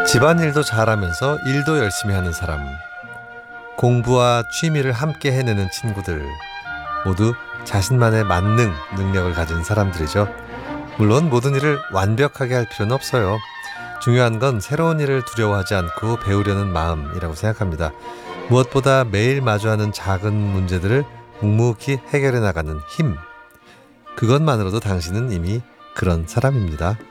집안일도 잘하면서 일도 열심히 하는 사람, 공부와 취미를 함께 해내는 친구들, 모두 자신만의 만능 능력을 가진 사람들이죠. 물론 모든 일을 완벽하게 할 필요는 없어요. 중요한 건 새로운 일을 두려워하지 않고 배우려는 마음이라고 생각합니다. 무엇보다 매일 마주하는 작은 문제들을 묵묵히 해결해 나가는 힘, 그것만으로도 당신은 이미 그런 사람입니다.